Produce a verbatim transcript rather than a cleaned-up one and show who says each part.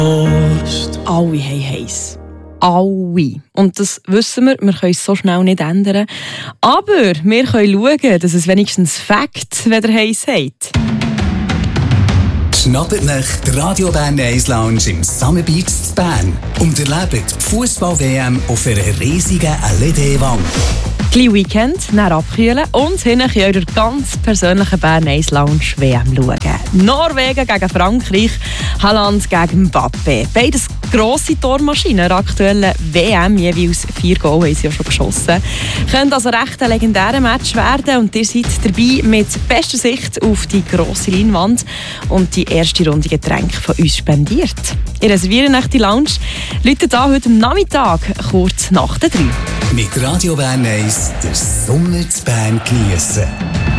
Speaker 1: Alle haben heiß. Alle. Und das wissen wir, wir können es so schnell nicht ändern. Aber wir können schauen, dass es wenigstens Fakt, wenn ihr heiß habt.
Speaker 2: Schnappt nach der Radio Bern eins Lounge im Summer Beach in Bern und erlebt die Fußball-W M auf einer riesigen L E D-Wand.
Speaker 1: Klein Weekend, dann abkühlen und hinten in eurer ganz persönlichen Bern eins Lounge W M schauen. Norwegen gegen Frankreich, Haaland gegen Mbappé. Beides grosse Tormaschinen. Der aktuellen W M, jeweils vier Goal haben sie ja schon geschossen. Könnte also recht ein legendärer Match werden und ihr seid dabei mit bester Sicht auf die grosse Leinwand und die erste Runde Getränke von uns spendiert. Ihr reserviert nach die Lounge. Läutet an heute am Nachmittag, kurz nach der drei.
Speaker 2: Mit Radio Bern eins den Sommer zu Bern geniessen.